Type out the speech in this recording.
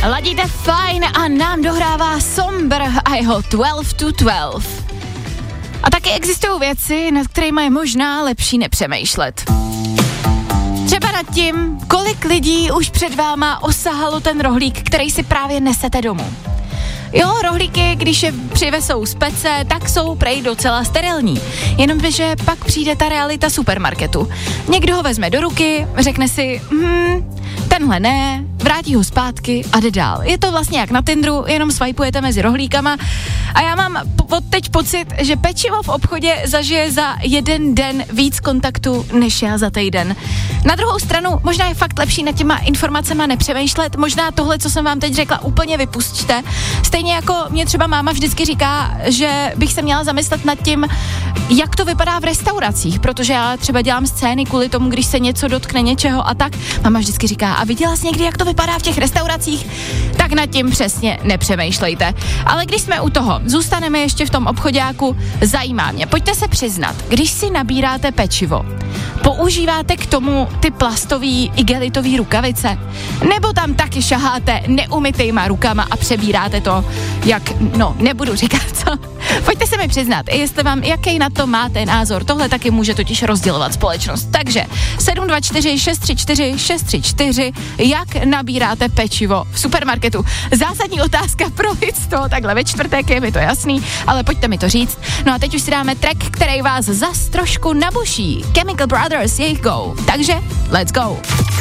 Ladíte fajn a nám dohrává Somber a jeho 12 to 12. A taky existují věci, nad kterými je možná lepší nepřemýšlet. Třeba nad tím, kolik lidí už před váma osahalo ten rohlík, který si právě nesete domů. Jo, rohlíky, když je přivezou z pece, tak jsou prej docela sterilní. Jenomže pak přijde ta realita supermarketu. Někdo ho vezme do ruky, řekne si, tenhle ne, vrátí ho zpátky a jde dál. Je to vlastně jak na Tinderu, jenom swipujete mezi rohlíkama a já mám od teď pocit, že pečivo v obchodě zažije za jeden den víc kontaktu než já za týden. Na druhou stranu možná je fakt lepší nad těma informacema nepřemýšlet, možná tohle, co jsem vám teď řekla, úplně vypusťte. Stejně jako mě třeba máma vždycky říká, že bych se měla zamyslet nad tím, jak to vypadá v restauracích, protože já třeba dělám scény kvůli tomu, když se něco dotkne něčeho a tak. Máma vždycky říká, a viděla jsi někdy, jak to vypadá v těch restauracích? Tak nad tím přesně nepřemýšlejte. Ale když jsme u toho, zůstaneme ještě v tom obchoďáku, zajímá mě. Pojďte se přiznat, když si nabíráte pečivo, používáte k tomu ty plastový igelitový rukavice? Nebo tam taky šaháte neumytejma rukama a přebíráte to, nebudu říkat co. Pojďte se mi přiznat, jestli vám, jaký na to máte názor. Tohle taky může totiž rozdělovat společnost. Takže 724 634 634, jak nabíráte pečivo v supermarketu? Zásadní otázka pro lidstvo, takhle ve čtvrtek, je mi to jasný, ale pojďte mi to říct. No a teď už si dáme track, který vás zas trošku nabuší. Chemical Brothers, jejich Go. Takže let's go.